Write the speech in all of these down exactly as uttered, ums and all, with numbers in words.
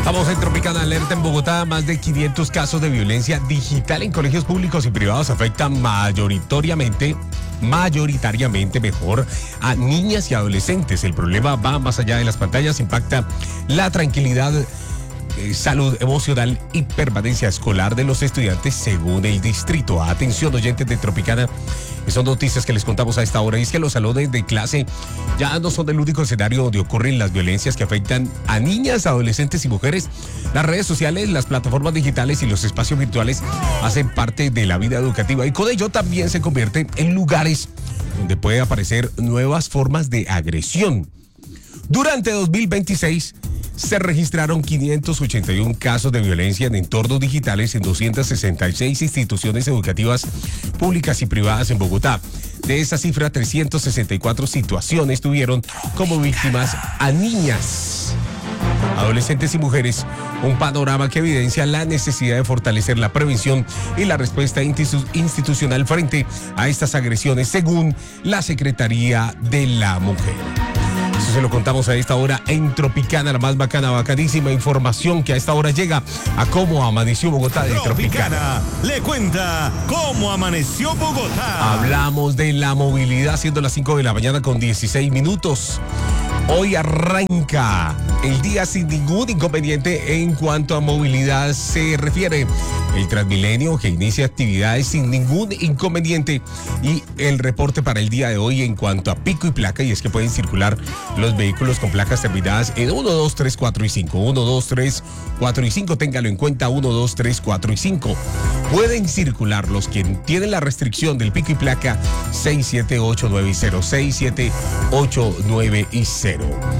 Estamos en Tropicana Alerta en Bogotá. Más de quinientos casos de violencia digital en colegios públicos y privados afectan mayoritariamente, mayoritariamente mejor, a niñas y adolescentes. El problema va más allá de las pantallas, impacta la tranquilidad, eh, salud emocional y permanencia escolar de los estudiantes según el distrito. Atención, oyentes de Tropicana. Son noticias que les contamos a esta hora, y es que los salones de clase ya no son el único escenario donde ocurren las violencias que afectan a niñas, adolescentes y mujeres. Las redes sociales, las plataformas digitales y los espacios virtuales hacen parte de la vida educativa, y con ello también se convierten en lugares donde puede aparecer nuevas formas de agresión. Durante dos mil veintiséis se registraron quinientos ochenta y uno casos de violencia en entornos digitales en doscientas sesenta y seis instituciones educativas públicas y privadas en Bogotá. De esa cifra, trescientas sesenta y cuatro situaciones tuvieron como víctimas a niñas, adolescentes y mujeres. Un panorama que evidencia la necesidad de fortalecer la prevención y la respuesta institucional frente a estas agresiones, según la Secretaría de la Mujer. Eso se lo contamos a esta hora en Tropicana, la más bacana, bacanísima información que a esta hora llega a Cómo Amaneció Bogotá de Tropicana. Tropicana le cuenta cómo amaneció Bogotá. Hablamos de la movilidad, siendo las cinco de la mañana con dieciséis minutos. Hoy arranca el día sin ningún inconveniente en cuanto a movilidad se refiere. El Transmilenio, que inicia actividades sin ningún inconveniente, y el reporte para el día de hoy en cuanto a pico y placa, y es que pueden circular los vehículos con placas terminadas en uno, dos, tres, cuatro y cinco. uno, dos, tres, cuatro y cinco, téngalo en cuenta, uno, dos, tres, cuatro y cinco. Pueden circular los que tienen la restricción del pico y placa seis, siete, ocho, nueve y cero. seis, siete, ocho, nueve y cero.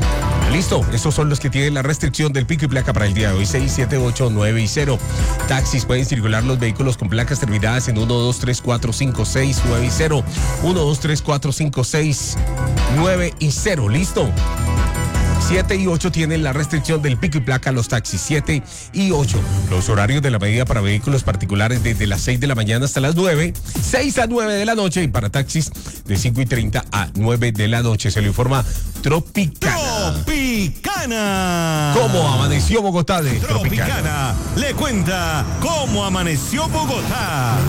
Listo, esos son los que tienen la restricción del pico y placa para el día de hoy, seis, siete, ocho, nueve y cero. Taxis, pueden circular los vehículos con placas terminadas en uno, dos, tres, cuatro, cinco, seis, nueve y cero. uno, dos, tres, cuatro, cinco, seis, nueve y cero. Listo. siete y ocho tienen la restricción del pico y placa los taxis, siete y ocho. Los horarios de la medida para vehículos particulares desde las seis de la mañana hasta las nueve, seis a nueve de la noche, y para taxis de cinco y treinta a nueve de la noche. Se lo informa Tropicana. Tropicana. ¿Cómo amaneció Bogotá de Tropicana Tropicana? le cuenta cómo amaneció Bogotá.